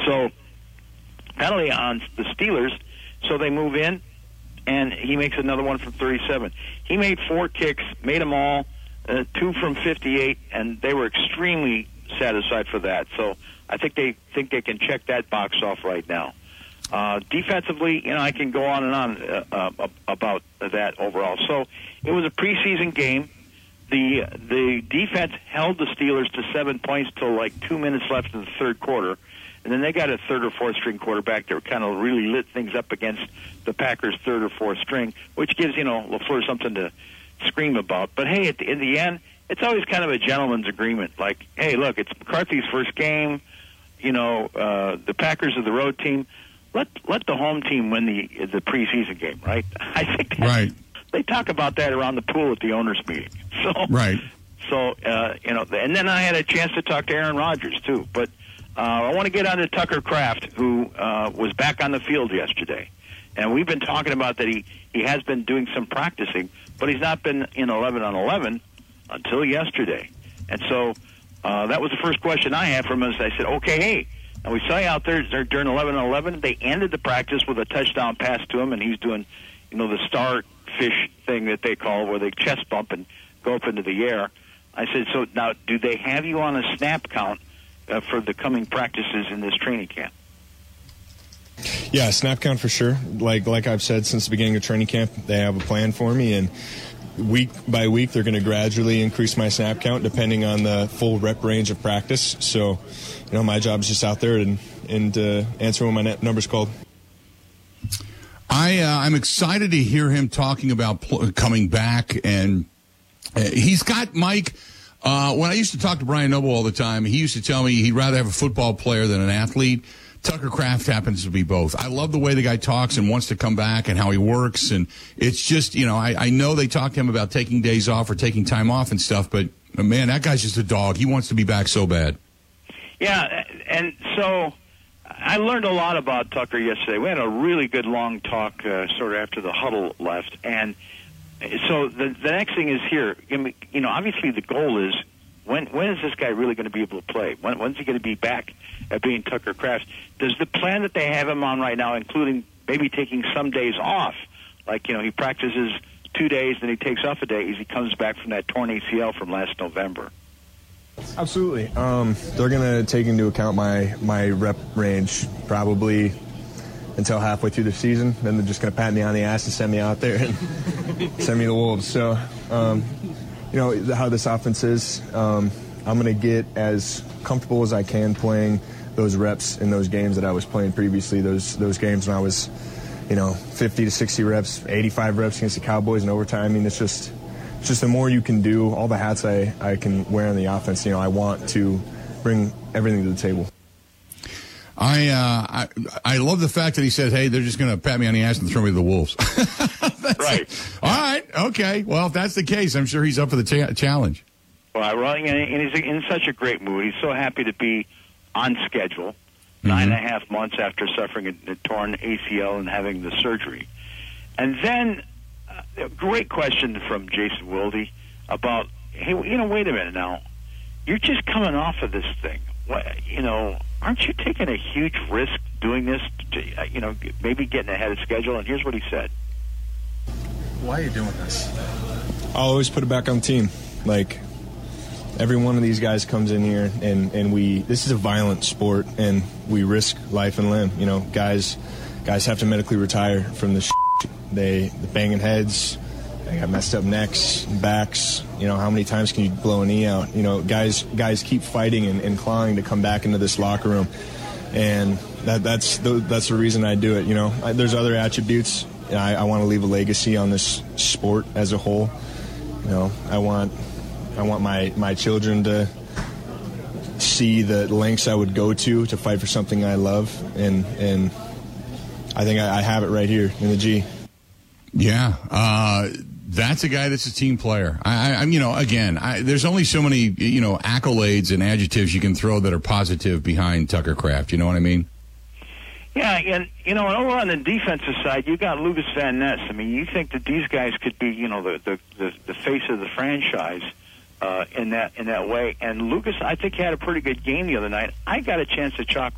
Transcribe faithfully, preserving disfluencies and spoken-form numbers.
So penalty on the Steelers, so they move in, and he makes another one from thirty-seven. He made four kicks, made them all, uh, two from fifty-eight, and they were extremely satisfied for that. So I think they think they can check that box off right now. Uh, defensively, you know, I can go on and on uh, uh, about that overall. So it was a preseason game. The the defense held the Steelers to seven points till like two minutes left in the third quarter. And then they got a third or fourth string quarterback that kind of really lit things up against the Packers' third or fourth string, which gives, you know, LaFleur something to scream about. But, hey, at the, in the end, it's always kind of a gentleman's agreement. Like, hey, look, it's McCarthy's first game. You know, uh, the Packers are the road team. Let let the home team win the the preseason game, right? I think that's, right. They talk about that around the pool at the owners' meeting. So, right. So, uh, you know, and then I had a chance to talk to Aaron Rodgers, too. But uh, I want to get on to Tucker Kraft, who uh, was back on the field yesterday. And we've been talking about that he, he has been doing some practicing, but he's not been in eleven on eleven until yesterday. And so uh, that was the first question I had from him. I said, okay, hey, and we saw you out there during eleven on eleven. They ended the practice with a touchdown pass to him, and he's doing, you know, the starfish thing that they call where they chest bump and go up into the air. I said, so now do they have you on a snap count uh, for the coming practices in this training camp? Yeah, snap count for sure. Like like I've said since the beginning of training camp, they have a plan for me, and week by week they're going to gradually increase my snap count depending on the full rep range of practice. So, you know, my job is just out there and, and uh, answer when my number's called. I, uh, I'm excited to hear him talking about pl- coming back, and uh, he's got, Mike, uh, when I used to talk to Brian Noble all the time, he used to tell me he'd rather have a football player than an athlete. Tucker Kraft happens to be both. I love the way the guy talks and wants to come back and how he works, and it's just, you know, I, I know they talk to him about taking days off or taking time off and stuff, but, man, that guy's just a dog. He wants to be back so bad. Yeah, and so I learned a lot about Tucker yesterday. We had a really good long talk uh, sort of after the huddle left. And so the, the next thing is here. You know, obviously the goal is when when is this guy really going to be able to play? When, when's he going to be back at being Tucker Kraft? Does the plan that they have him on right now, including maybe taking some days off, like, you know, he practices two days, then he takes off a day as he comes back from that torn A C L from last November? Absolutely. Um, they're going to take into account my, my rep range probably until halfway through the season. Then they're just going to pat me on the ass and send me out there and send me the Wolves. So, um, you know, how this offense is, um, I'm going to get as comfortable as I can playing those reps in those games that I was playing previously, those those games when I was, you know, fifty to sixty reps, eighty-five reps against the Cowboys in overtime. I mean, it's just... It's just the more you can do, all the hats I, I can wear on the offense, you know, I want to bring everything to the table. I, uh, I I love the fact that he said, hey, they're just going to pat me on the ass and throw me to the Wolves. Right. All right. Okay. Well, if that's the case, I'm sure he's up for the ta- challenge. Well, and he's in such a great mood. He's so happy to be on schedule, mm-hmm. nine and a half months after suffering a, a torn A C L and having the surgery. And then... A great question from Jason Wilde about, hey, you know, wait a minute now. You're just coming off of this thing. What, you know, aren't you taking a huge risk doing this, to, you know, maybe getting ahead of schedule? And here's what he said. Why are you doing this? I'll always put it back on the team. Like, every one of these guys comes in here, and, and we, this is a violent sport, and we risk life and limb. You know, guys, guys have to medically retire from this shit. They, the banging heads, they got messed up necks, backs. You know, how many times can you blow a knee out? You know, guys guys keep fighting and, and clawing to come back into this locker room. And that, that's the, that's the reason I do it. You know, I, there's other attributes. I, I want to leave a legacy on this sport as a whole. You know, I want I want my, my children to see the lengths I would go to to fight for something I love. And, and I think I, I have it right here in the G. Yeah, uh, that's a guy that's a team player. I, I you know, again, I, there's only so many, you know, accolades and adjectives you can throw that are positive behind Tucker Kraft. You know what I mean? Yeah, and, you know, over on the defensive side, you got Lucas Van Ness. I mean, you think that these guys could be, you know, the the, the, the face of the franchise uh, in that in that way. And Lucas, I think, had a pretty good game the other night. I got a chance to talk